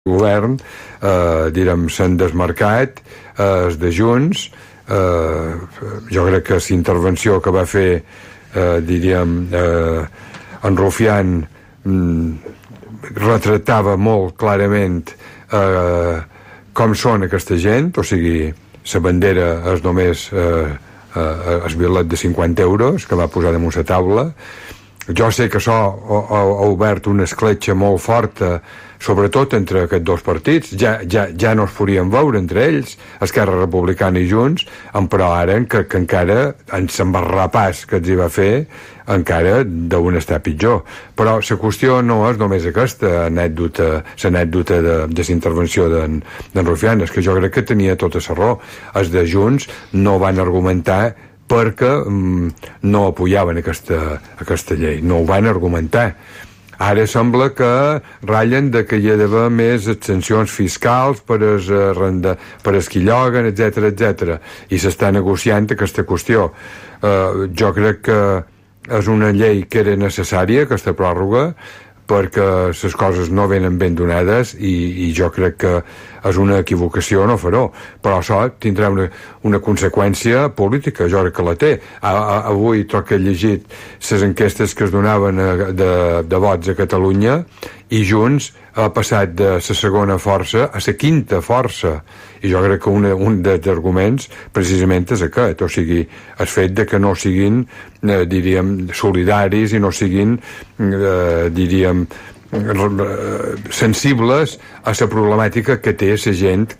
govern, s'han desmarcat els de Junts. Jo crec que la intervenció que va fer en Rufián retratava molt clarament com són aquesta gent, o sigui, la bandera és només el bitllet de 50 euros que va posar damunt la taula. Jo sé que això ha obert una escletxa molt forta, sobretot entre aquests dos partits. Ja no es podien veure entre ells, Esquerra Republicana i Junts, però ara que encara en l'embarrapàs que els hi va fer encara deuen estar pitjor. Però la qüestió no és només aquesta l'anècdota de la intervenció d'en Rufián, és que jo crec que tenia tota la raó. Els de Junts no van argumentar perquè no apoyaven aquesta llei, no ho van argumentar. Ara sembla que ratllen de que hi ha d'haver més exencions fiscals per als qui lloguen, etc. I s'està negociant aquesta qüestió. Jo crec que és una llei que era necessària, aquesta pròrroga, perquè les coses no venen ben donades i jo crec que és una equivocació no fer-ho, però això tindrà una conseqüència política, jo crec que la té. Avui que he llegit les enquestes que es donaven de vots a Catalunya i Junts ha passat de la segona força a la quinta força, i jo crec que un dels arguments precisament és aquest, o sigui, el fet de que no siguin solidaris i no siguin sensibles a la problemàtica que té la gent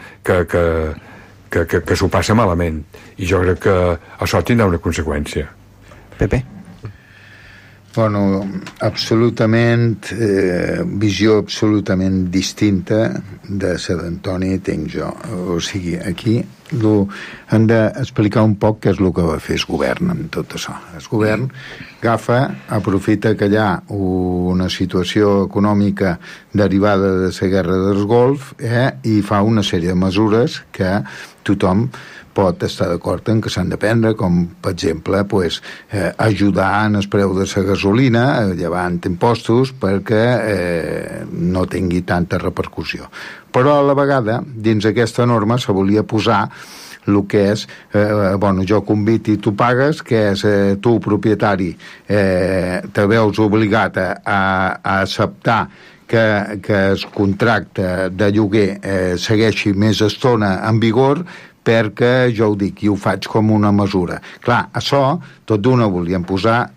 que s'ho passa malament, i jo crec que això tindrà una conseqüència. Pepe? Bueno, absolutament, visió absolutament distinta de la d'Antoni tinc jo. O sigui, aquí hem d'explicar un poc què és el que va fer el govern amb tot això. El govern aprofita que hi ha una situació econòmica derivada de la guerra del Golf i fa una sèrie de mesures que tothom pot estar d'acord en que s'han de prendre, com per exemple ajudar en el preu de la gasolina, llevant impostos perquè no tingui tanta repercussió. Però a la vegada, dins aquesta norma se volia posar el que és, jo convit i tu pagues, que és tu, propietari, te veus obligat a acceptar que el contracte de lloguer segueixi més estona en vigor, perquè jo ho dic i ho faig com una mesura. Clar, això tot d'una ho volien posar,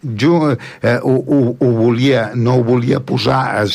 no ho volia posar els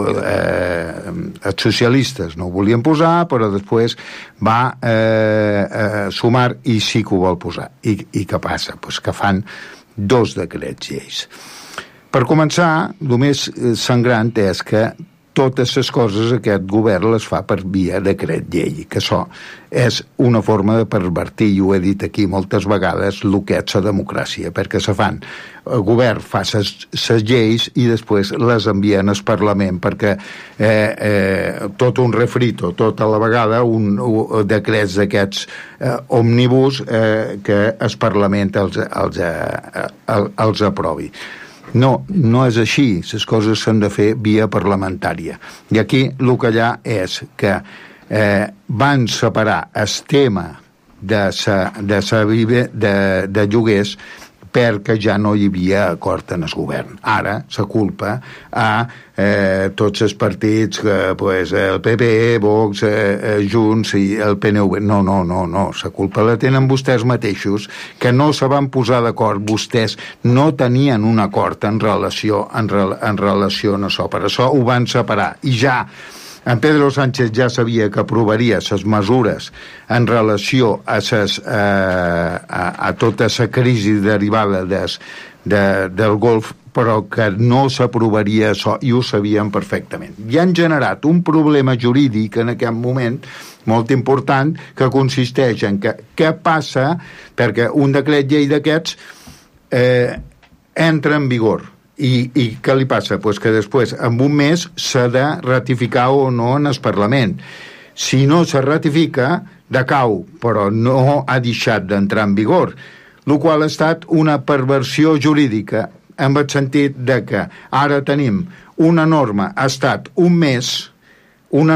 socialistes, no ho volien posar, però després va sumar i sí que ho vol posar. I què passa? Pues que fan 2 decrets lleis. Per començar, el més sangrant és que totes les coses aquest govern les fa per via decret llei, que això és una forma de pervertir, i ho he dit aquí moltes vegades, el que és la democràcia, perquè el govern fa les lleis i després les envien al Parlament, perquè tot un refrito, tota la vegada decrets d'aquests òmnibus que el Parlament els aprovi. No és així, les coses s'han de fer via parlamentària. I aquí el que hi ha és que van separar el tema de lloguers perquè ja no hi havia acord en el govern. Ara se culpa a tots els partits, el PP, Vox, Junts i el PNV. No, la culpa la tenen vostès mateixos, que no se van posar d'acord. Vostès no tenien un acord en relació a això. Per això ho van separar. I ja en Pedro Sánchez ja sabia que aprovaria les mesures en relació a tota la crisi derivada del Golf, però que no s'aprovaria això, i ho sabien perfectament. I han generat un problema jurídic en aquest moment molt important, que consisteix en què passa perquè un decret llei d'aquests entra en vigor. I què li passa? Pues que després, en un mes, s'ha de ratificar o no en el Parlament. Si no se ratifica, decau, però no ha deixat d'entrar en vigor, el qual ha estat una perversió jurídica, en el sentit de que ara tenim una norma, ha estat un mes